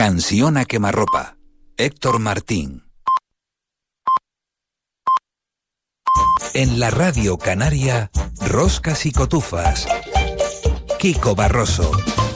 Canción a quemarropa. Héctor Martín. En la Radio Canaria, Roscas y Cotufas. Kiko Barroso.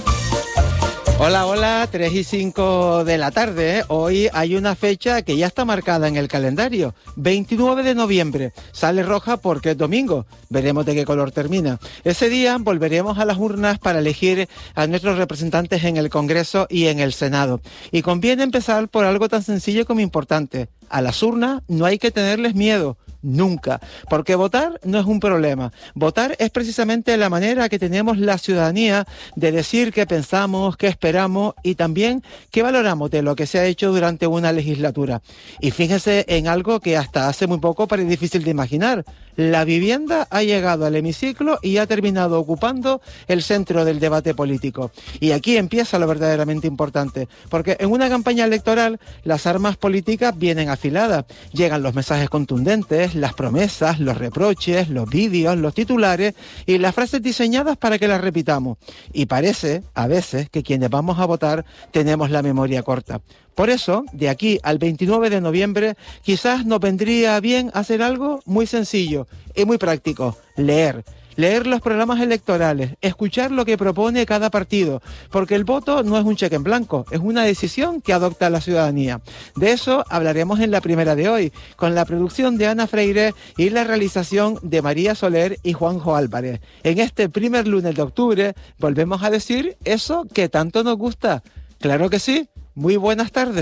Hola, 3:05 de la tarde. Hoy hay una fecha que ya está marcada en el calendario. 29 de noviembre. Sale roja porque es domingo. Veremos de qué color termina. Ese día volveremos a las urnas para elegir a nuestros representantes en el Congreso y en el Senado. Y conviene empezar por algo tan sencillo como importante. A las urnas no hay que tenerles miedo. Nunca, porque votar no es un problema. Votar es precisamente la manera que tenemos la ciudadanía de decir qué pensamos, qué esperamos y también qué valoramos de lo que se ha hecho durante una legislatura. Y fíjese en algo que hasta hace muy poco parece difícil de imaginar. La vivienda ha llegado al hemiciclo y ha terminado ocupando el centro del debate político. Y aquí empieza lo verdaderamente importante, porque en una campaña electoral las armas políticas vienen afiladas. Llegan los mensajes contundentes, las promesas, los reproches, los vídeos, los titulares y las frases diseñadas para que las repitamos. Y parece, a veces, que quienes vamos a votar tenemos la memoria corta. Por eso, de aquí al 29 de noviembre, quizás nos vendría bien hacer algo muy sencillo y muy práctico: leer los programas electorales, escuchar lo que propone cada partido, porque el voto no es un cheque en blanco, es una decisión que adopta la ciudadanía. De eso hablaremos en la primera de hoy, con la producción de Ana Freire y la realización de María Soler y Juanjo Álvarez. En este primer lunes de octubre volvemos a decir eso que tanto nos gusta. Claro que sí. Muy buenas tardes.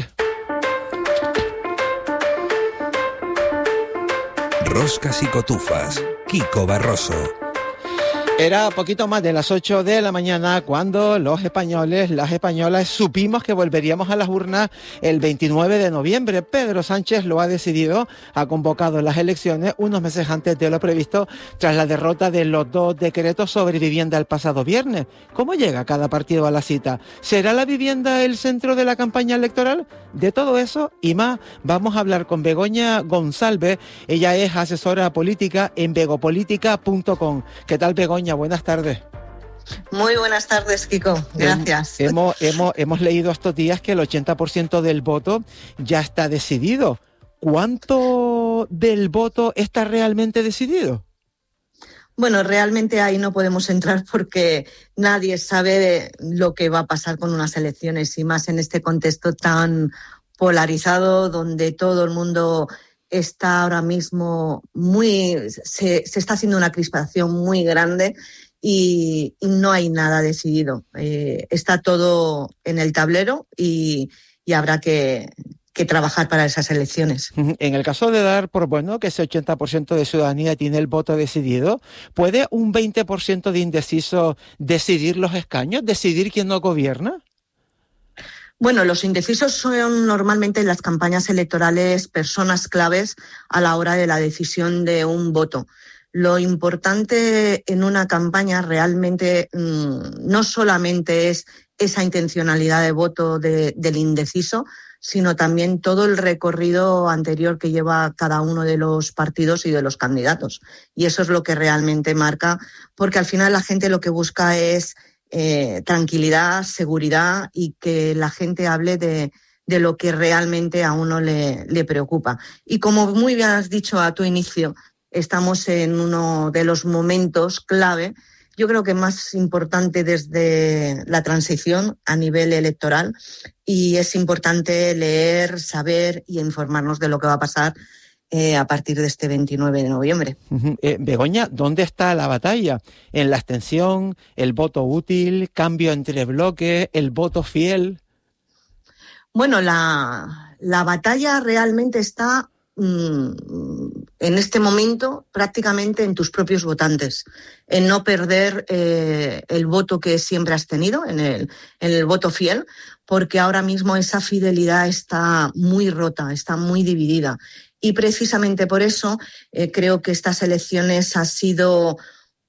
Roscas y Cotufas. Kiko Barroso. Era poquito más de las 8 de la mañana cuando los españoles, las españolas, supimos que volveríamos a las urnas el 29 de noviembre. Pedro Sánchez lo ha decidido, ha convocado las elecciones unos meses antes de lo previsto, tras la derrota de los dos decretos sobre vivienda el pasado viernes. ¿Cómo llega cada partido a la cita? ¿Será la vivienda el centro de la campaña electoral? De todo eso y más vamos a hablar con Begoña González. Ella es asesora política en begopolítica.com. ¿Qué tal, Begoña? Buenas tardes. Muy buenas tardes, Kiko. Gracias. Hemos leído estos días que el 80% del voto ya está decidido. ¿Cuánto del voto está realmente decidido? Bueno, realmente ahí no podemos entrar porque nadie sabe lo que va a pasar con unas elecciones y más en este contexto tan polarizado donde todo el mundo está ahora mismo se está haciendo una crispación muy grande y no hay nada decidido. Está todo en el tablero y habrá que trabajar para esas elecciones. En el caso de dar por bueno que ese 80% de ciudadanía tiene el voto decidido, ¿puede un 20% de indecisos decidir los escaños, decidir quién nos gobierna? Bueno, los indecisos son normalmente en las campañas electorales personas claves a la hora de la decisión de un voto. Lo importante en una campaña realmente no solamente es esa intencionalidad de voto del indeciso, sino también todo el recorrido anterior que lleva cada uno de los partidos y de los candidatos. Y eso es lo que realmente marca, porque al final la gente lo que busca es tranquilidad, seguridad y que la gente hable de lo que realmente a uno le preocupa. Y como muy bien has dicho a tu inicio, estamos en uno de los momentos clave, yo creo que más importante desde la transición a nivel electoral, y es importante leer, saber y informarnos de lo que va a pasar a partir de este 29 de noviembre. Begoña, ¿dónde está la batalla? ¿En la abstención, el voto útil, cambio entre bloques, el voto fiel? Bueno, la batalla realmente está en este momento prácticamente en tus propios votantes, en no perder el voto que siempre has tenido, en el voto fiel, porque ahora mismo esa fidelidad está muy rota, está muy dividida. Y precisamente por eso creo que estas elecciones ha sido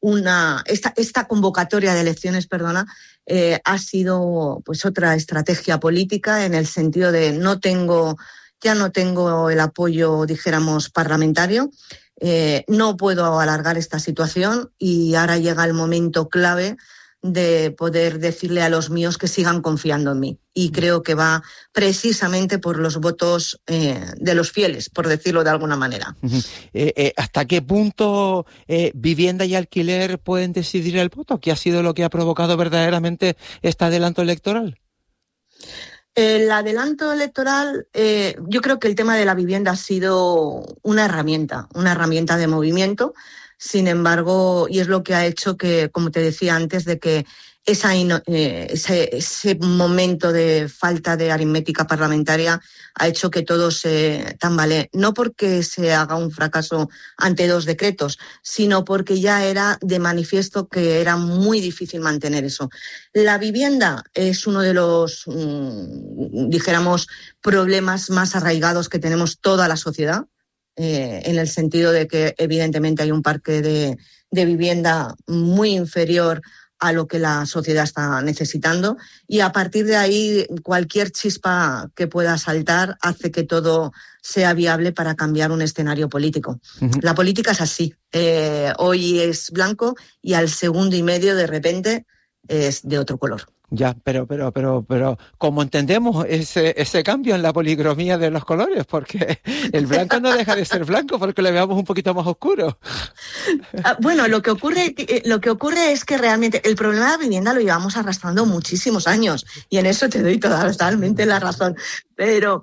esta convocatoria de elecciones, ha sido pues otra estrategia política en el sentido de ya no tengo el apoyo, dijéramos, parlamentario, no puedo alargar esta situación y ahora llega el momento clave de poder decirle a los míos que sigan confiando en mí. Y creo que va precisamente por los votos de los fieles, por decirlo de alguna manera. ¿Hasta qué punto vivienda y alquiler pueden decidir el voto? ¿Qué ha sido lo que ha provocado verdaderamente este adelanto electoral? El adelanto electoral, yo creo que el tema de la vivienda ha sido una herramienta de movimiento. Sin embargo, y es lo que ha hecho que, como te decía antes, de que ese momento de falta de aritmética parlamentaria ha hecho que todo se tambalee. No porque se haga un fracaso ante 2 decretos, sino porque ya era de manifiesto que era muy difícil mantener eso. La vivienda es uno de los, dijéramos, problemas más arraigados que tenemos toda la sociedad. En el sentido de que evidentemente hay un parque de vivienda muy inferior a lo que la sociedad está necesitando, y a partir de ahí cualquier chispa que pueda saltar hace que todo sea viable para cambiar un escenario político. Uh-huh. La política es así, hoy es blanco y al segundo y medio de repente es de otro color. Ya, pero ¿cómo entendemos ese cambio en la policromía de los colores? Porque el blanco no deja de ser blanco porque lo veamos un poquito más oscuro. Bueno, lo que ocurre es que realmente el problema de la vivienda lo llevamos arrastrando muchísimos años, y en eso te doy totalmente la razón. Pero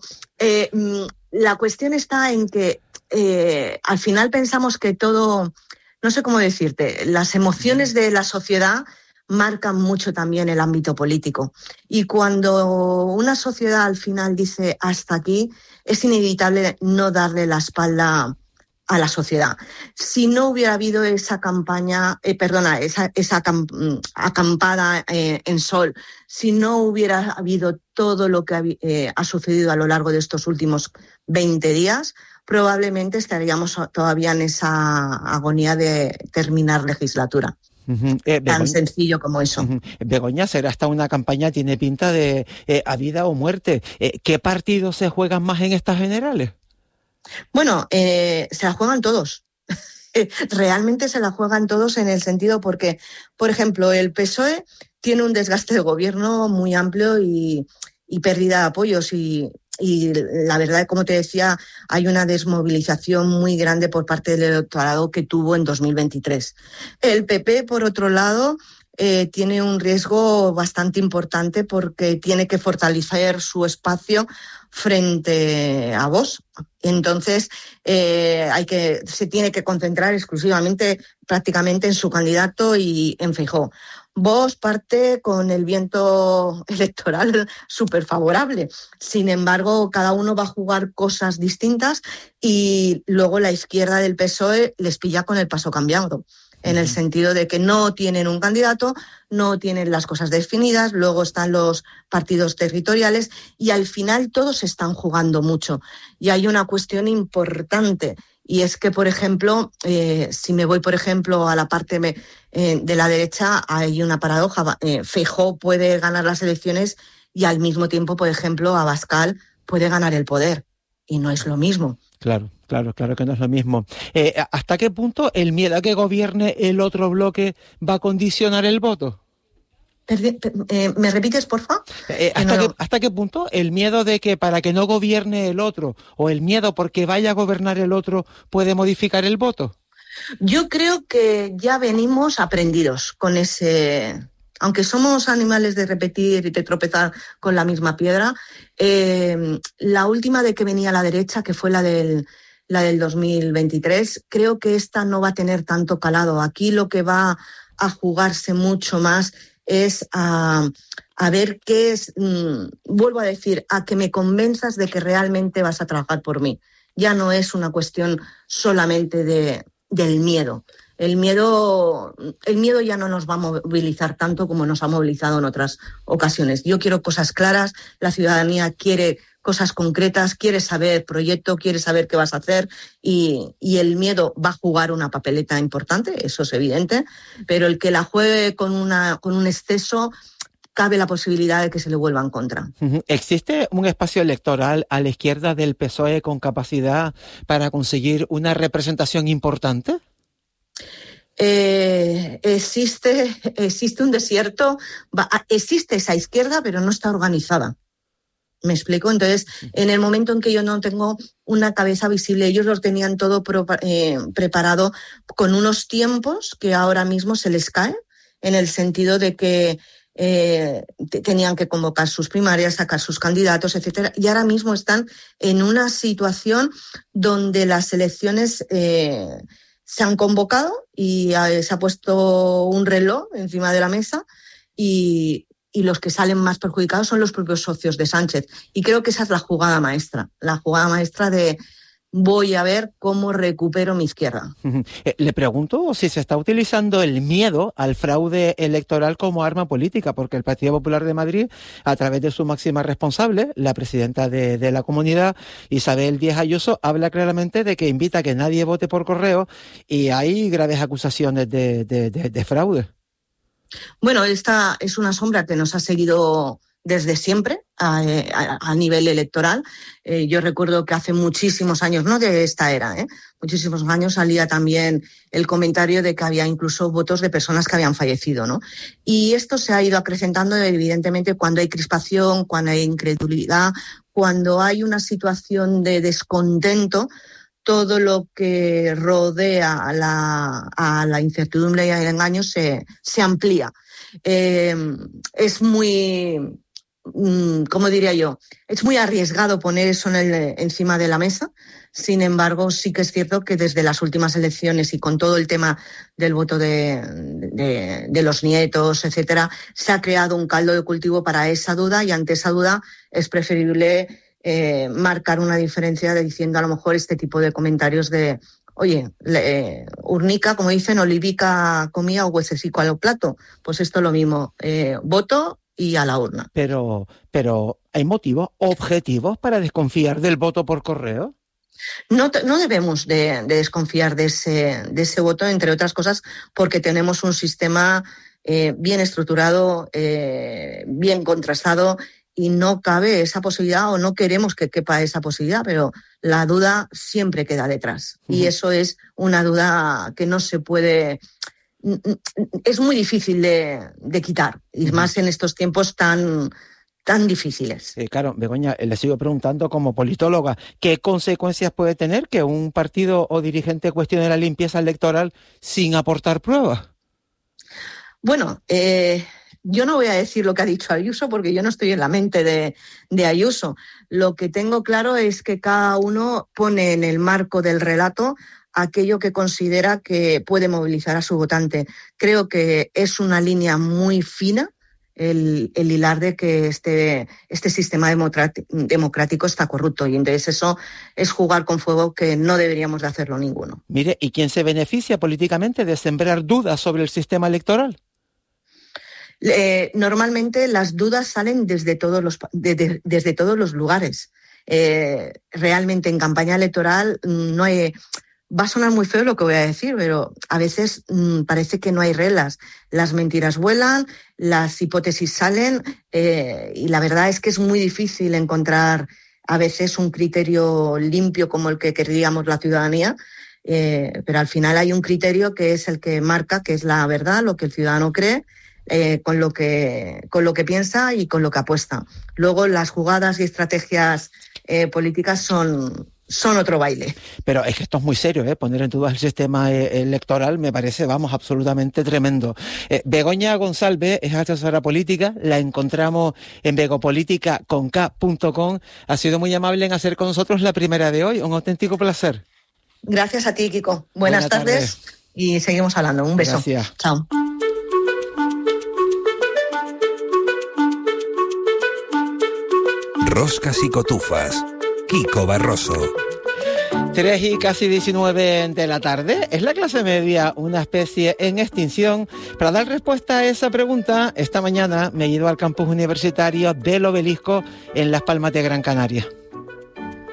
la cuestión está en que al final pensamos que todo, no sé cómo decirte, las emociones de la sociedad marcan mucho también el ámbito político. Y cuando una sociedad al final dice hasta aquí, es inevitable no darle la espalda a la sociedad. Si no hubiera habido esa campaña, esa acampada en sol, si no hubiera habido todo lo que ha sucedido a lo largo de estos últimos 20 días, probablemente estaríamos todavía en esa agonía de terminar legislatura. Uh-huh. Tan sencillo como eso. Uh-huh. Begoña, será hasta una campaña, tiene pinta de a vida o muerte. ¿Qué partidos se juegan más en estas generales? Bueno, se la juegan todos. Realmente se la juegan todos en el sentido porque, por ejemplo, el PSOE tiene un desgaste de gobierno muy amplio y pérdida de apoyos y la verdad, como te decía, hay una desmovilización muy grande por parte del electorado que tuvo en 2023. El PP, por otro lado, tiene un riesgo bastante importante porque tiene que fortalecer su espacio frente a Vox. Entonces, se tiene que concentrar exclusivamente, prácticamente, en su candidato y en Feijóo. Vox parte con el viento electoral súper favorable. Sin embargo, cada uno va a jugar cosas distintas y luego la izquierda del PSOE les pilla con el paso cambiado, en el sentido de que no tienen un candidato, no tienen las cosas definidas, luego están los partidos territoriales y al final todos están jugando mucho. Y hay una cuestión importante. Y es que, por ejemplo, si me voy, por ejemplo, a la parte de la derecha, hay una paradoja. Feijóo puede ganar las elecciones y al mismo tiempo, por ejemplo, Abascal puede ganar el poder. Y no es lo mismo. Claro que no es lo mismo. ¿Hasta qué punto el miedo a que gobierne el otro bloque va a condicionar el voto? ¿Me repites, porfa? ¿Hasta qué punto el miedo de que para que no gobierne el otro o el miedo porque vaya a gobernar el otro puede modificar el voto? Yo creo que ya venimos aprendidos con ese... Aunque somos animales de repetir y de tropezar con la misma piedra, la última de que venía a la derecha, que fue la del 2023, creo que esta no va a tener tanto calado. Aquí lo que va a jugarse mucho más es a ver qué es, vuelvo a decir, a que me convenzas de que realmente vas a trabajar por mí. Ya no es una cuestión solamente del miedo. El miedo ya no nos va a movilizar tanto como nos ha movilizado en otras ocasiones. Yo quiero cosas claras, la ciudadanía quiere cosas concretas, quiere saber proyecto, quiere saber qué vas a hacer y el miedo va a jugar una papeleta importante, eso es evidente, pero el que la juegue con un exceso, cabe la posibilidad de que se le vuelva en contra. ¿Existe un espacio electoral a la izquierda del PSOE con capacidad para conseguir una representación importante? Existe un desierto, existe esa izquierda, pero no está organizada. ¿Me explico? Entonces, en el momento en que yo no tengo una cabeza visible, ellos lo tenían todo preparado con unos tiempos que ahora mismo se les cae, en el sentido de que tenían que convocar sus primarias, sacar sus candidatos, etcétera, y ahora mismo están en una situación donde las elecciones se han convocado y se ha puesto un reloj encima de la mesa y los que salen más perjudicados son los propios socios de Sánchez. Y creo que esa es la jugada maestra de voy a ver cómo recupero mi izquierda. Le pregunto si se está utilizando el miedo al fraude electoral como arma política, porque el Partido Popular de Madrid, a través de su máxima responsable, la presidenta de la comunidad, Isabel Díaz Ayuso, habla claramente de que invita a que nadie vote por correo y hay graves acusaciones de fraude. Bueno, esta es una sombra que nos ha seguido desde siempre a nivel electoral. Yo recuerdo que hace muchísimos años, no de esta era, muchísimos años salía también el comentario de que había incluso votos de personas que habían fallecido, ¿no? Y esto se ha ido acrecentando evidentemente cuando hay crispación, cuando hay incredulidad, cuando hay una situación de descontento. Todo lo que rodea a la incertidumbre y al engaño se amplía. Es muy, ¿cómo diría yo? Es muy arriesgado poner eso encima de la mesa. Sin embargo, sí que es cierto que desde las últimas elecciones y con todo el tema del voto de los nietos, etcétera, se ha creado un caldo de cultivo para esa duda y ante esa duda es preferible marcar una diferencia diciendo a lo mejor este tipo de comentarios de oye, urnica, como dicen, olivica comía o huesesico al plato. Pues esto es lo mismo, voto y a la urna. Pero ¿hay motivos objetivos para desconfiar del voto por correo? No debemos de desconfiar de ese voto, entre otras cosas, porque tenemos un sistema bien estructurado, bien contrastado, y no cabe esa posibilidad o no queremos que quepa esa posibilidad, pero la duda siempre queda detrás. Uh-huh. Y eso es una duda que no se puede... Es muy difícil de quitar, y más en estos tiempos tan difíciles. Claro, Begoña, le sigo preguntando como politóloga, ¿qué consecuencias puede tener que un partido o dirigente cuestione la limpieza electoral sin aportar pruebas? Bueno, yo no voy a decir lo que ha dicho Ayuso porque yo no estoy en la mente de Ayuso. Lo que tengo claro es que cada uno pone en el marco del relato aquello que considera que puede movilizar a su votante. Creo que es una línea muy fina el hilar de que este sistema democrático está corrupto, y entonces eso es jugar con fuego que no deberíamos de hacerlo ninguno. Mire, ¿y quién se beneficia políticamente de sembrar dudas sobre el sistema electoral? Normalmente las dudas salen desde todos los lugares. Realmente en campaña electoral no hay... Va a sonar muy feo lo que voy a decir, pero a veces parece que no hay reglas. Las mentiras vuelan, las hipótesis salen, y la verdad es que es muy difícil encontrar a veces un criterio limpio como el que querríamos la ciudadanía, pero al final hay un criterio que es el que marca, que es la verdad, lo que el ciudadano cree, con lo que piensa y con lo que apuesta. Luego las jugadas y estrategias políticas son otro baile. Pero es que esto es muy serio, poner en duda el sistema electoral me parece, absolutamente tremendo. Begoña González es asesora política, la encontramos en begopolitica.com. Ha sido muy amable en hacer con nosotros la primera de hoy, un auténtico placer. Gracias a ti, Kiko. Buenas tardes y seguimos hablando. Un beso. Gracias. Chao. Roscas y cotufas. Kiko Barroso. 3 y casi 19 de la tarde. ¿Es la clase media una especie en extinción? Para dar respuesta a esa pregunta, esta mañana me he ido al campus universitario del Obelisco en Las Palmas de Gran Canaria.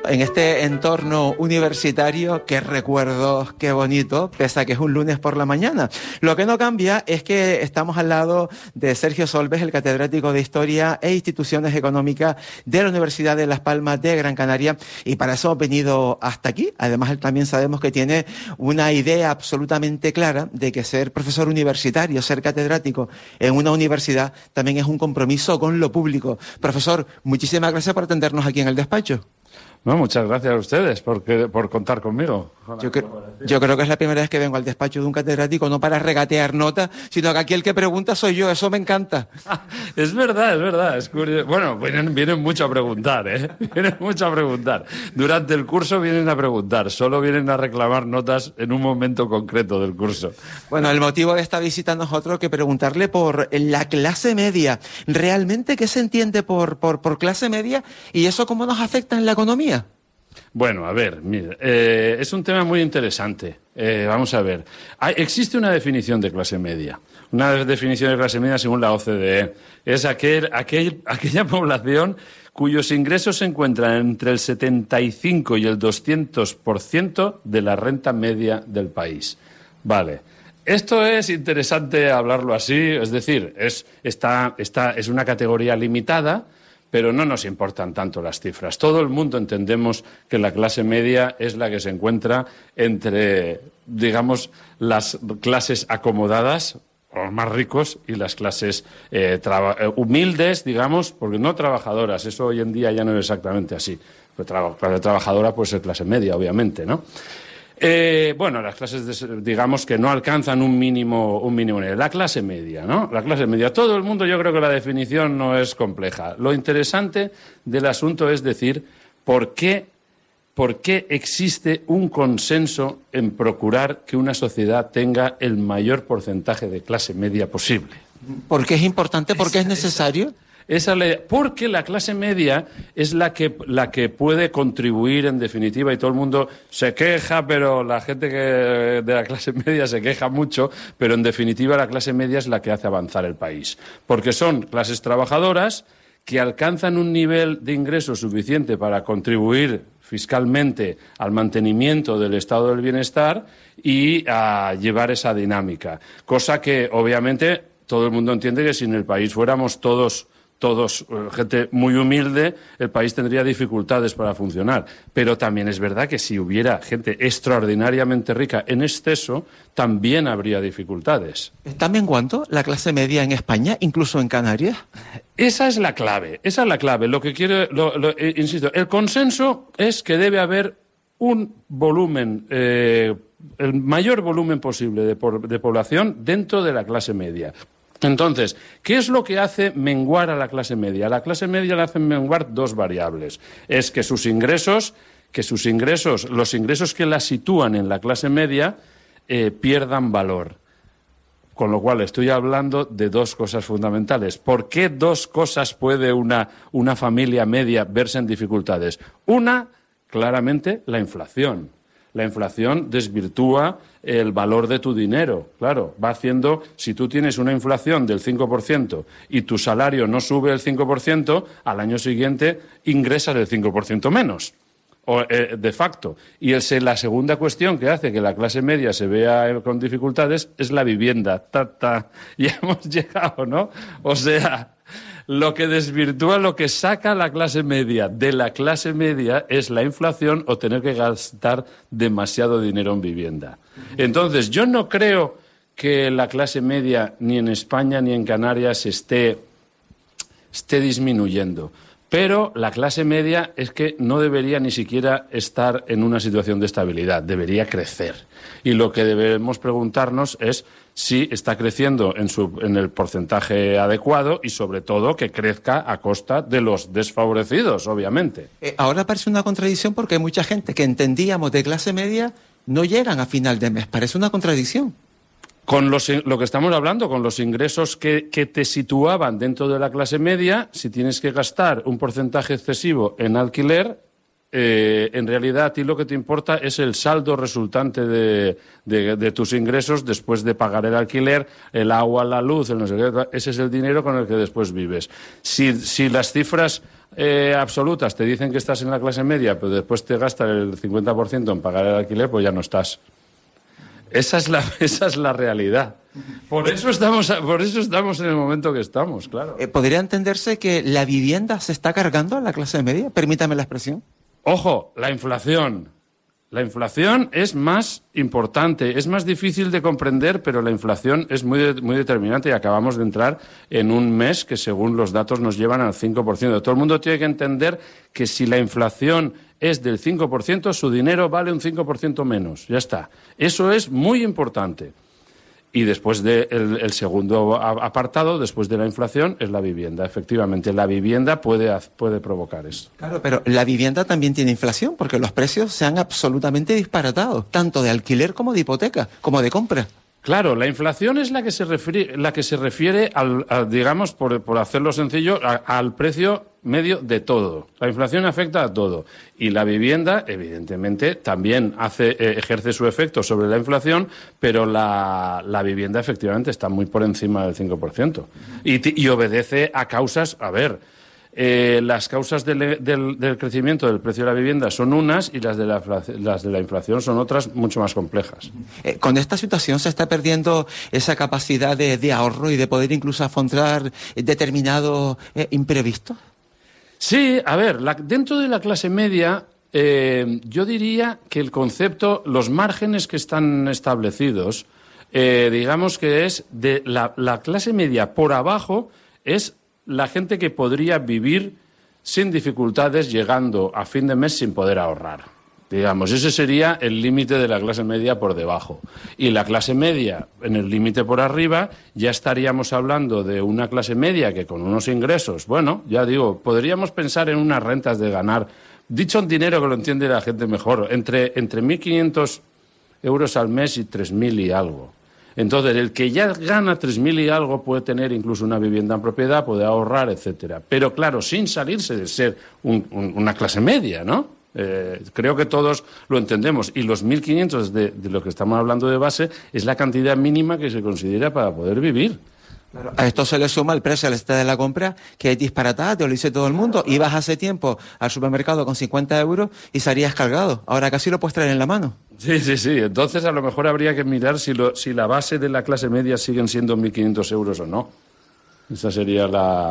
En este entorno universitario, qué recuerdos, qué bonito, pese a que es un lunes por la mañana. Lo que no cambia es que estamos al lado de Sergio Solbes, el catedrático de Historia e Instituciones Económicas de la Universidad de Las Palmas de Gran Canaria, y para eso hemos venido hasta aquí. Además, él también sabemos que tiene una idea absolutamente clara de que ser profesor universitario, ser catedrático en una universidad, también es un compromiso con lo público. Profesor, muchísimas gracias por atendernos aquí en el despacho. No, muchas gracias a ustedes por contar conmigo. Yo creo que es la primera vez que vengo al despacho de un catedrático, no para regatear notas, sino que aquí el que pregunta soy yo. Eso me encanta. Es verdad, es curioso. Bueno, vienen mucho a preguntar, ¿eh? Vienen mucho a preguntar. Durante el curso vienen a preguntar, solo vienen a reclamar notas en un momento concreto del curso. Bueno, el motivo de esta visita no es otro que preguntarle por la clase media. ¿Realmente qué se entiende por clase media y eso cómo nos afecta en la economía? Bueno, a ver, mire, es un tema muy interesante. Vamos a ver. Existe una definición de clase media. Una definición de clase media según la OCDE. Es aquella población cuyos ingresos se encuentran entre el 75 y el 200% de la renta media del país. Vale. Esto es interesante hablarlo así, es decir, es una categoría limitada, pero no nos importan tanto las cifras. Todo el mundo entendemos que la clase media es la que se encuentra entre, digamos, las clases acomodadas, o más ricos, y las clases humildes, digamos, porque no trabajadoras. Eso hoy en día ya no es exactamente así. Clase trabajadora puede ser clase media, obviamente, ¿no? Bueno, las clases, digamos, que no alcanzan un mínimo nivel. La clase media, ¿no? La clase media. Todo el mundo, yo creo que la definición no es compleja. Lo interesante del asunto es decir, ¿por qué existe un consenso en procurar que una sociedad tenga el mayor porcentaje de clase media posible? ¿Por qué es importante? ¿Por qué es necesario? Porque la clase media es la que puede contribuir, en definitiva, y todo el mundo se queja, pero la gente de la clase media se queja mucho, pero en definitiva la clase media es la que hace avanzar el país. Porque son clases trabajadoras que alcanzan un nivel de ingreso suficiente para contribuir fiscalmente al mantenimiento del estado del bienestar y a llevar esa dinámica. Cosa que, obviamente, todo el mundo entiende que si en el país fuéramos todos gente muy humilde, el país tendría dificultades para funcionar. Pero también es verdad que si hubiera gente extraordinariamente rica en exceso, también habría dificultades. ¿Está menguando la clase media en España, incluso en Canarias? Esa es la clave. Lo que quiero, insisto, el consenso es que debe haber un volumen, el mayor volumen posible de población dentro de la clase media. Entonces, ¿qué es lo que hace menguar a la clase media? A la clase media le hacen menguar dos variables. Es que los ingresos que la sitúan en la clase media pierdan valor. Con lo cual estoy hablando de dos cosas fundamentales. ¿Por qué dos cosas puede una familia media verse en dificultades? Una, claramente, la inflación. La inflación desvirtúa el valor de tu dinero. Claro, va haciendo, si tú tienes una inflación del 5% y tu salario no sube el 5%, al año siguiente ingresas el 5% menos, de facto. Y la segunda cuestión que hace que la clase media se vea con dificultades es la vivienda. Ya hemos llegado, ¿no? O sea, lo que desvirtúa, lo que saca la clase media de la clase media es la inflación o tener que gastar demasiado dinero en vivienda. Entonces, yo no creo que la clase media ni en España ni en Canarias esté disminuyendo. Pero la clase media es que no debería ni siquiera estar en una situación de estabilidad, debería crecer. Y lo que debemos preguntarnos es si está creciendo en el porcentaje adecuado y, sobre todo, que crezca a costa de los desfavorecidos, obviamente. Ahora parece una contradicción porque hay mucha gente que entendíamos de clase media no llegan a final de mes. Parece una contradicción. Con lo que estamos hablando, con los ingresos que te situaban dentro de la clase media, si tienes que gastar un porcentaje excesivo en alquiler, en realidad a ti lo que te importa es el saldo resultante de tus ingresos después de pagar el alquiler, el agua, la luz, el no sé qué. Ese es el dinero con el que después vives. Si las cifras absolutas te dicen que estás en la clase media, pero después te gastas el 50% en pagar el alquiler, pues ya no estás. Esa es la realidad. Por eso estamos en el momento que estamos, claro. ¿Podría entenderse que la vivienda se está cargando a la clase media? Permítame la expresión. Ojo, la inflación. La inflación es más importante, es más difícil de comprender, pero la inflación es muy determinante y acabamos de entrar en un mes que, según los datos, nos llevan al 5%. Todo el mundo tiene que entender que si la inflación es del 5%, su dinero vale un 5% menos. Ya está. Eso es muy importante. Y después el segundo apartado, después de la inflación, es la vivienda. Efectivamente, la vivienda puede provocar eso. Claro, pero la vivienda también tiene inflación, porque los precios se han absolutamente disparatado, tanto de alquiler como de hipoteca, como de compra. Claro, la inflación es la que se refiere digamos, por hacerlo sencillo, al precio medio de todo. La inflación afecta a todo. Y la vivienda, evidentemente, también ejerce su efecto sobre la inflación, pero la vivienda, efectivamente, está muy por encima del 5%. Y obedece a causas, las causas del crecimiento del precio de la vivienda son unas y las de la inflación son otras mucho más complejas. ¿Con esta situación se está perdiendo esa capacidad de ahorro y de poder incluso afrontar determinados imprevistos? Sí, dentro de la clase media, yo diría que el concepto, los márgenes que están establecidos, digamos que es de la clase media por abajo, es la gente que podría vivir sin dificultades llegando a fin de mes sin poder ahorrar. Digamos, ese sería el límite de la clase media por debajo. Y la clase media, en el límite por arriba, ya estaríamos hablando de una clase media que con unos ingresos, bueno, ya digo, podríamos pensar en unas rentas de ganar, dicho en dinero que lo entiende la gente mejor, entre 1.500 euros al mes y 3.000 y algo. Entonces, el que ya gana 3.000 y algo puede tener incluso una vivienda en propiedad, puede ahorrar, etcétera. Pero claro, sin salirse de ser una clase media, ¿no? Creo que todos lo entendemos. Y los 1.500 de lo que estamos hablando de base es la cantidad mínima que se considera para poder vivir. Claro. A esto se le suma el precio a la cesta de la compra, que es disparatada, te lo dice todo el mundo. Ibas hace tiempo al supermercado con 50 euros y salías cargado. Ahora casi lo puedes traer en la mano. Sí. Entonces, a lo mejor habría que mirar si la base de la clase media siguen siendo 1.500 euros o no. Esa sería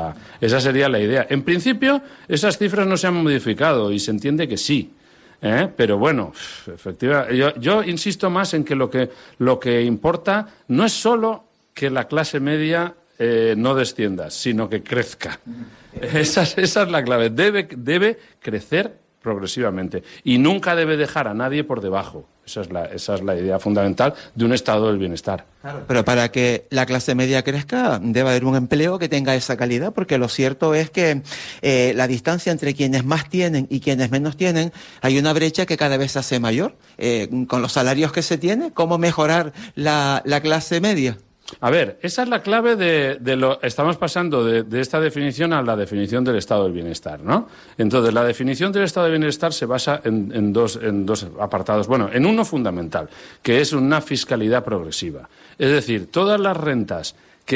la idea. En principio, esas cifras no se han modificado y se entiende que sí. Pero bueno, efectivamente, yo insisto más en que lo que importa no es solo que la clase media no descienda, sino que crezca. Esa es la clave. Debe crecer progresivamente y nunca debe dejar a nadie por debajo. Esa es la idea fundamental de un estado del bienestar. Claro, pero para que la clase media crezca debe haber un empleo que tenga esa calidad, porque lo cierto es que la distancia entre quienes más tienen y quienes menos tienen, hay una brecha que cada vez se hace mayor. Con los salarios que se tiene, ¿cómo mejorar la clase media? Esa es la clave estamos pasando de esta definición a la definición del estado del bienestar, ¿no? Entonces, la definición del estado del bienestar se basa en dos apartados. Bueno, en uno fundamental, que es una fiscalidad progresiva. Es decir, todas las rentas que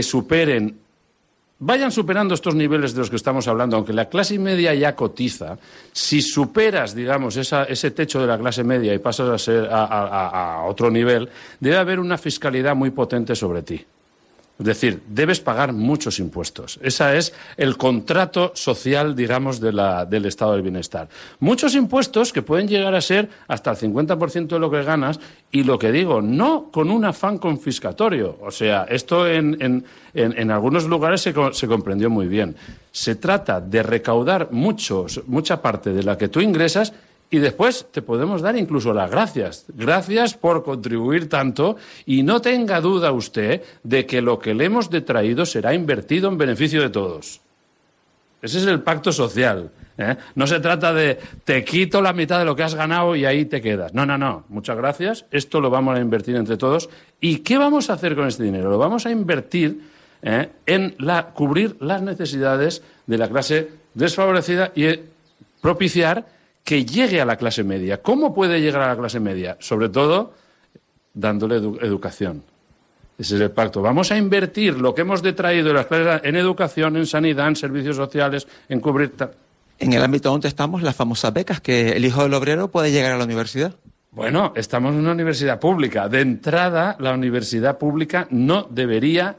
vayan superando estos niveles de los que estamos hablando, aunque la clase media ya cotiza, si superas, digamos, ese techo de la clase media y pasas a ser a otro nivel, debe haber una fiscalidad muy potente sobre ti. Es decir, debes pagar muchos impuestos. Ese es el contrato social, digamos, del estado del bienestar. Muchos impuestos que pueden llegar a ser hasta el 50% de lo que ganas y, lo que digo, no con un afán confiscatorio. O sea, esto en algunos lugares se comprendió muy bien. Se trata de recaudar mucha parte de la que tú ingresas y después te podemos dar incluso las gracias. Gracias por contribuir tanto y no tenga duda usted de que lo que le hemos detraído será invertido en beneficio de todos. Ese es el pacto social. No se trata de te quito la mitad de lo que has ganado y ahí te quedas. No. Muchas gracias. Esto lo vamos a invertir entre todos. ¿Y qué vamos a hacer con este dinero? Lo vamos a invertir en cubrir las necesidades de la clase desfavorecida y propiciar que llegue a la clase media. ¿Cómo puede llegar a la clase media? Sobre todo, dándole educación. Ese es el pacto. Vamos a invertir lo que hemos detraído de las clases en educación, en sanidad, en servicios sociales, en cubrir... En el ámbito donde estamos, las famosas becas, que el hijo del obrero puede llegar a la universidad. Bueno, estamos en una universidad pública. De entrada, la universidad pública no debería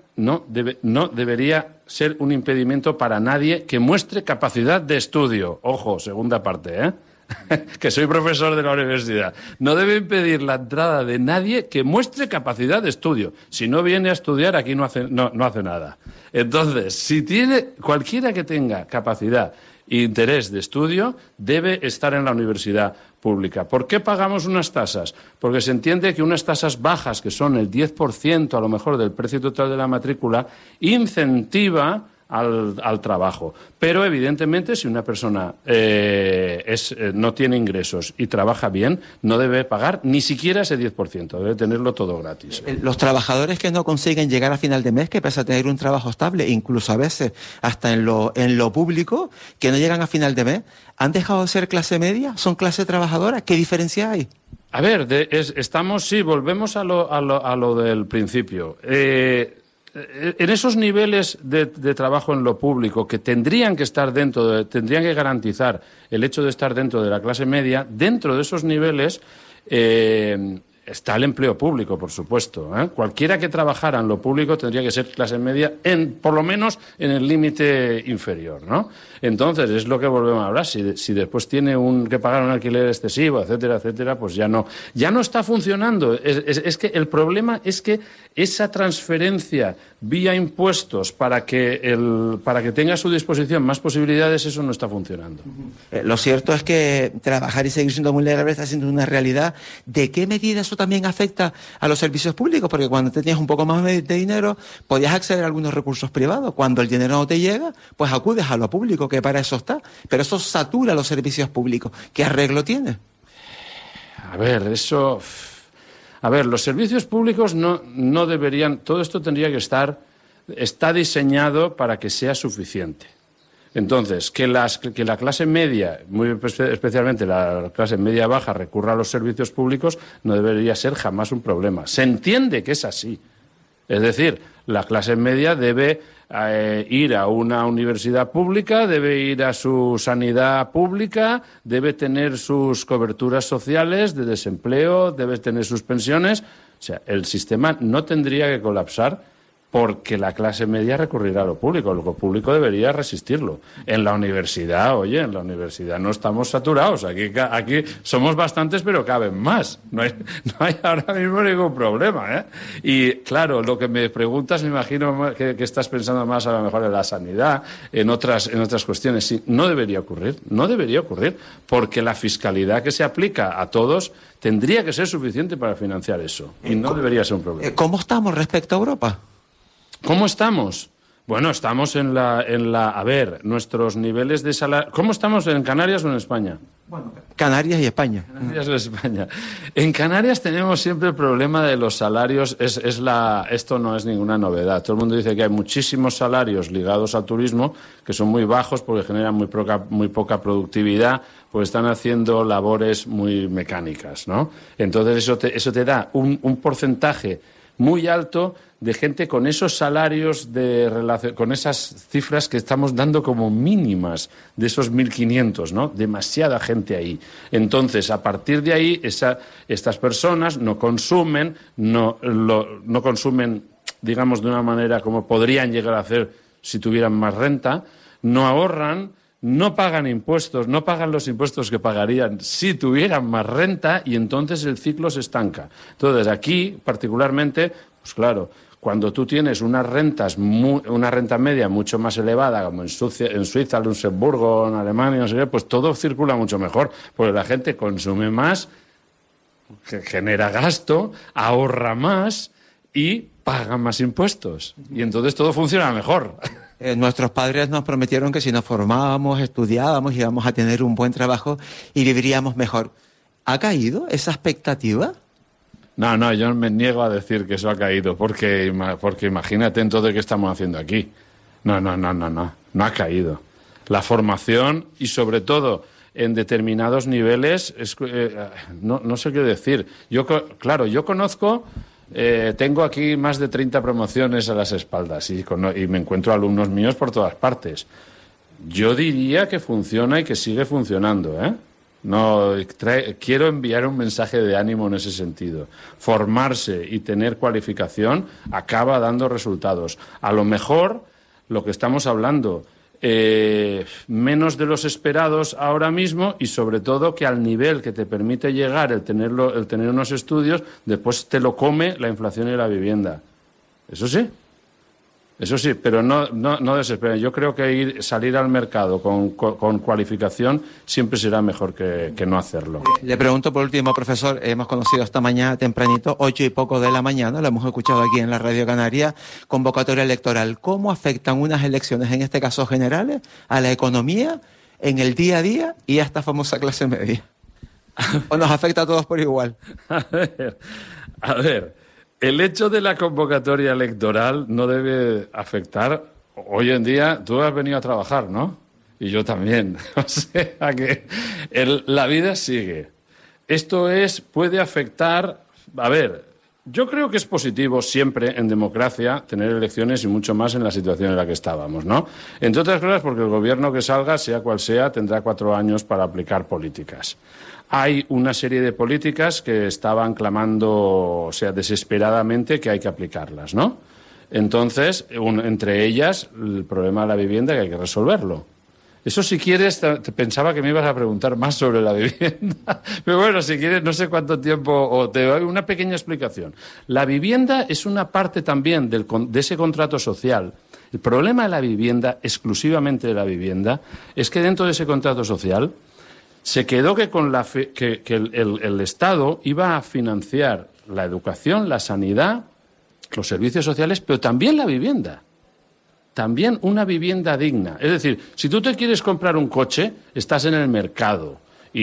ser un impedimento para nadie que muestre capacidad de estudio. Ojo, segunda parte, ¿eh? Que soy profesor de la universidad. No debe impedir la entrada de nadie que muestre capacidad de estudio. Si no viene a estudiar, aquí no hace nada. Entonces, si tiene cualquiera que tenga capacidad e interés de estudio, debe estar en la universidad pública. ¿Por qué pagamos unas tasas? Porque se entiende que unas tasas bajas, que son el 10% a lo mejor del precio total de la matrícula, incentiva al trabajo. Pero, evidentemente, si una persona no tiene ingresos y trabaja bien, no debe pagar ni siquiera ese 10%, debe tenerlo todo gratis. Los trabajadores que no consiguen llegar a final de mes, que pese a tener un trabajo estable, incluso a veces hasta en lo público, que no llegan a final de mes, ¿han dejado de ser clase media? ¿Son clase trabajadora? ¿Qué diferencia hay? A ver, volvemos a lo del principio. En esos niveles de trabajo en lo público que tendrían que garantizar el hecho de estar dentro de la clase media, dentro de esos niveles está el empleo público, por supuesto, ¿eh? Cualquiera que trabajara en lo público tendría que ser clase media, por lo menos en el límite inferior, ¿no? Entonces, es lo que volvemos a hablar. Si después tiene que pagar un alquiler excesivo, etcétera, etcétera, pues ya no está funcionando. Es que el problema es que esa transferencia vía impuestos para que tenga a su disposición más posibilidades, eso no está funcionando. Lo cierto es que trabajar y seguir siendo vulnerable está siendo una realidad. ¿De qué medida eso también afecta a los servicios públicos? Porque cuando tenías un poco más de dinero, podías acceder a algunos recursos privados. Cuando el dinero no te llega, pues acudes a lo público, que para eso está. Pero eso satura los servicios públicos. ¿Qué arreglo tiene? Los servicios públicos no deberían... Todo esto tendría que está diseñado para que sea suficiente. Entonces, que la clase media, muy especialmente la clase media baja, recurra a los servicios públicos no debería ser jamás un problema. Se entiende que es así. Es decir, la clase media debe ir a una universidad pública, debe ir a su sanidad pública, debe tener sus coberturas sociales de desempleo, debe tener sus pensiones. O sea, el sistema no tendría que colapsar porque la clase media recurrirá a lo público debería resistirlo. En la universidad no estamos saturados, aquí somos bastantes pero caben más, no hay ahora mismo ningún problema, ¿eh? Y claro, lo que me preguntas, me imagino que estás pensando más a lo mejor en la sanidad, en otras cuestiones. Sí, no debería ocurrir, porque la fiscalidad que se aplica a todos tendría que ser suficiente para financiar eso, y no debería ser un problema. ¿Cómo estamos respecto a Europa? ¿Cómo estamos? Bueno, estamos nuestros niveles de salario... ¿Cómo estamos en Canarias o en España? Bueno, Canarias y España. Canarias y España. En Canarias tenemos siempre el problema de los salarios. Esto no es ninguna novedad. Todo el mundo dice que hay muchísimos salarios ligados al turismo que son muy bajos porque generan muy poca productividad, porque están haciendo labores muy mecánicas, ¿no? Entonces eso te da un porcentaje muy alto de gente con esos salarios con esas cifras que estamos dando como mínimas, de esos 1.500, ¿no? Demasiada gente ahí. Entonces, a partir de ahí, estas personas no consumen, digamos, de una manera como podrían llegar a hacer si tuvieran más renta, no ahorran, no pagan impuestos, no pagan los impuestos que pagarían si tuvieran más renta, y entonces el ciclo se estanca. Entonces, aquí, particularmente, pues claro, cuando tú tienes una renta media mucho más elevada, como en Suiza, Luxemburgo, en Alemania, no sé qué, pues todo circula mucho mejor, porque la gente consume más, genera gasto, ahorra más y paga más impuestos. Y entonces todo funciona mejor. Nuestros padres nos prometieron que si nos formábamos, estudiábamos, íbamos a tener un buen trabajo y viviríamos mejor. ¿Ha caído esa expectativa? No, yo me niego a decir que eso ha caído, porque imagínate entonces qué estamos haciendo aquí. No ha caído. La formación, y sobre todo en determinados niveles, no sé qué decir. Yo conozco... tengo aquí más de 30 promociones a las espaldas y me encuentro alumnos míos por todas partes. Yo diría que funciona y que sigue funcionando, ¿eh? No, quiero enviar un mensaje de ánimo en ese sentido. Formarse y tener cualificación acaba dando resultados. A lo mejor lo que estamos hablando, menos de los esperados ahora mismo, y sobre todo que al nivel que te permite llegar el tener unos estudios, después te lo come la inflación y la vivienda. Eso sí, pero no desesperen. Yo creo que salir al mercado con cualificación siempre será mejor que no hacerlo. Le pregunto por último, profesor, hemos conocido esta mañana tempranito, 8 y poco de la mañana, lo hemos escuchado aquí en la Radio Canaria, convocatoria electoral. ¿Cómo afectan unas elecciones, en este caso generales, a la economía, en el día a día y a esta famosa clase media? ¿O nos afecta a todos por igual? A ver. El hecho de la convocatoria electoral no debe afectar. Hoy en día, tú has venido a trabajar, ¿no? Y yo también. O sea que la vida sigue. Esto puede afectar. A ver, yo creo que es positivo siempre en democracia tener elecciones y mucho más en la situación en la que estábamos, ¿no? Entre otras cosas porque el gobierno que salga, sea cual sea, tendrá 4 años para aplicar políticas. Hay una serie de políticas que estaban clamando, o sea, desesperadamente que hay que aplicarlas, ¿no? Entonces, entre ellas, el problema de la vivienda, que hay que resolverlo. Eso, si quieres, pensaba que me ibas a preguntar más sobre la vivienda. Pero bueno, si quieres, no sé cuánto tiempo, o te doy una pequeña explicación. La vivienda es una parte también de ese contrato social. El problema de la vivienda, exclusivamente de la vivienda, es que dentro de ese contrato social se quedó que el Estado iba a financiar la educación, la sanidad, los servicios sociales, pero también la vivienda. También una vivienda digna. Es decir, si tú te quieres comprar un coche, estás en el mercado.